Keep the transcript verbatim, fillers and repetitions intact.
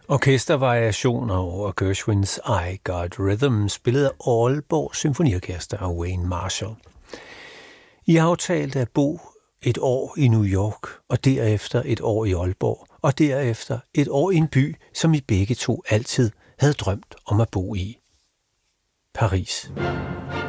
Orkestervariationer over Gershwins I Got Rhythm, spillet af Aalborg Symfoniorkester af Wayne Marshall. I har aftalt at bo et år i New York, og derefter et år i Aalborg, og derefter et år i en by, som I begge to altid havde drømt om at bo i. Paris.